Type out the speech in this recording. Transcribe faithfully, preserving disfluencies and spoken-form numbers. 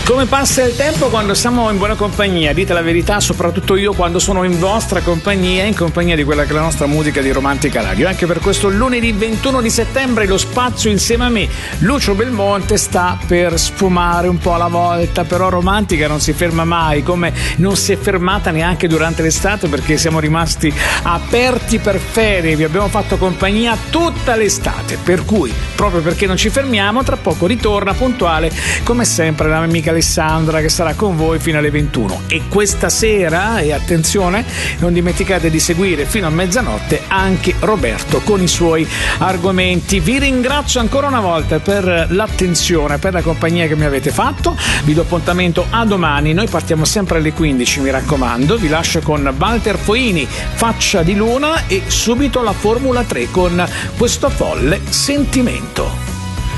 Come passa il tempo quando siamo in buona compagnia, dite la verità, soprattutto io quando sono in vostra compagnia, in compagnia di quella che è la nostra musica di Romantica Radio. Anche per questo lunedì ventuno di settembre lo spazio insieme a me, Lucio Belmonte, sta per sfumare un po' alla volta, però Romantica non si ferma mai, come non si è fermata neanche durante l'estate, perché siamo rimasti aperti per ferie, vi abbiamo fatto compagnia tutta l'estate, per cui proprio perché non ci fermiamo, tra poco ritorna puntuale come sempre la mia amica Alessandra, che sarà con voi fino alle ventuno. E questa sera, e attenzione, non dimenticate di seguire fino a mezzanotte anche Roberto con i suoi argomenti. Vi ringrazio ancora una volta per l'attenzione, per la compagnia che mi avete fatto. Vi do appuntamento a domani, noi partiamo sempre alle quindici, mi raccomando. Vi lascio con Walter Foini, Faccia di Luna, e subito la Formula tre con questo folle sentimento.